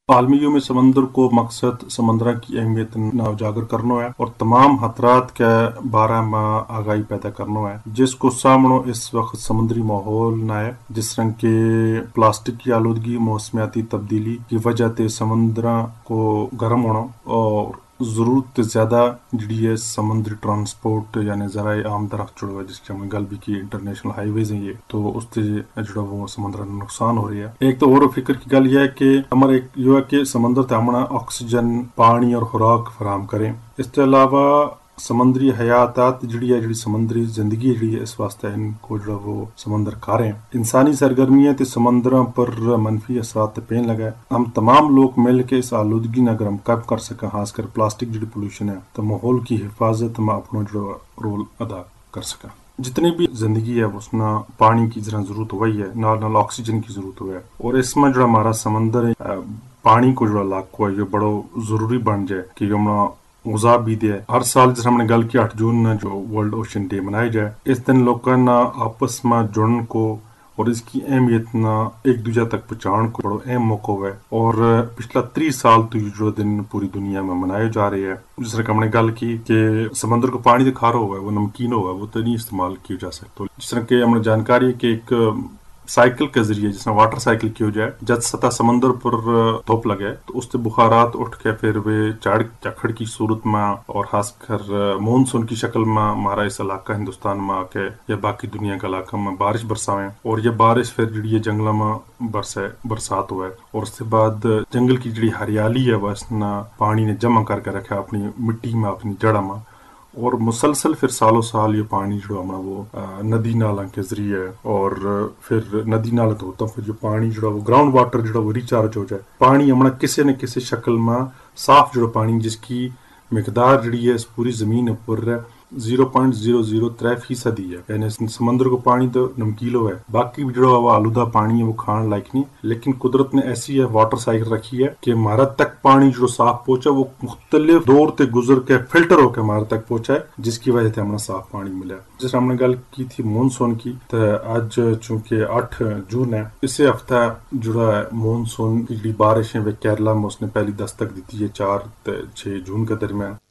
عالمی یوم سمندر کو مقصد سمندر کی اہمیت نہ اجاگر کرنا ہے اور تمام خطرات کے بارے میں آگاہی پیدا کرنا ہے، جس کو سامنے اس وقت سمندری ماحول نہ ہے، جس رنگ کے پلاسٹک کی آلودگی، موسمیاتی تبدیلی کی وجہ تے سمندر کو گرم ہونا اور ضرورت زیادہ جڑی ہے سمندری ٹرانسپورٹ یعنی ذرائع آمدرفت جڑا ہے، جس کی ہم نے گل بھی کی انٹرنیشنل ہائی ویز ہیں، یہ تو اس سے جڑا وہ سمندر نقصان ہو رہی ہے۔ ایک تو اور فکر کی گل یہ ہے کہ ہمارا ایک یہ ہے کہ سمندر تے ہمنا آکسیجن، پانی اور خوراک فراہم کریں۔ اس کے علاوہ سمندری حیاتات جڑی سمندری زندگی جڑی ہے، اس واسطے ان کو جڑا وہ سمندر کھاریں۔ انسانی سرگرمیاں تے سمندراں پر منفی اثرات پین لگا، ہم تمام لوگ مل کے اس آلودگی نہ اگر ہم کم کر سکیں، خاص کر پلاسٹک جڑی پولوشن ہے، تو ماحول کی حفاظت میں اپنا جو رول ادا کر سکیں۔ جتنی بھی زندگی ہے اس میں پانی کی ضرورت ہوئی ہے، نال آکسیجن کی ضرورت ہوئی ہے، اور اس میں جو ہمارا سمندر ہے پانی کو جو علاقہ ہے یہ بڑا ضروری بن جائے کہ ہم غذا بھی دے۔ ہر سال جس ہم نے گل کی 8 جون نہ جو ورلڈ اوشن ڈے منایا جائے، اس دن لوگوں نے آپس میں جڑن کو اور اس کی اہمیت نہ ایک دوسرے تک پہنچان کو بڑا اہم موقع ہے، اور پچھلا 30 سال تو یہ جو دن پوری دنیا میں منائے جا رہے ہیں۔ جس طرح ہم نے گل کی کہ سمندر کو پانی تو کھارا ہوا ہے، وہ نمکین ہوا ہے، وہ تو نہیں استعمال کیا جا سکتا۔ جس طرح کہ ہم نے جانکاری ہے کہ ایک سائیکل کے ذریعے جس میں واٹر سائیکل کی ہو جائے، جب سطح سمندر پر دھوپ لگے تو اس سے بخارات اٹھ کے پھر وہ چکھڑ کی صورت میں اور خاص کر مونسون کی شکل میں ہمارا اس علاقہ ہندوستان میں آ کے یا باقی دنیا کے علاقہ میں بارش برساویں، اور یہ بارش پھر جڑی جنگل میں برسات ہوئے، اور اس کے بعد جنگل کی جڑی ہریالی ہے وہ اس نے پانی نے جمع کر کے رکھا اپنی مٹی میں، اپنی جڑ میں، اور مسلسل پھر سالوں سال یہ پانی جو ہمارا وہ ندی نالا کے ذریعے اور پھر ندی نالا تو ہوتا پھر جو پانی جو وہ گراؤنڈ واٹر جو وہ ریچارج ہو جائے، پانی ہمارا کسی نہ کسی شکل میں صاف جو پانی جس کی مقدار جڑی ہے اس پوری زمین پر 0.003% ہے، یعنی سمندر کو پانی تو نمکیلو ہے، باقی جو وہ آلودہ پانی ہے وہ کھان لائق نہیں، لیکن قدرت نے ایسی ہے واٹر سائیکل رکھی ہے کہ ہمارا تک پانی جو صاف پہنچا وہ مختلف دور تے گزر کے فلٹر ہو کے ہمارے تک پہنچا ہے، جس کی وجہ سے ہمیں صاف پانی ملا۔ جس ہم نے گل کی تھی مونسون کی، تو آج چونکہ 8 جون ہے، اسی ہفتہ جڑا ہے مونسون کی بارشیں وہ کیرلا میں اس نے پہلی دستک دیتی ہے 4 سے 6 جون کے درمیان۔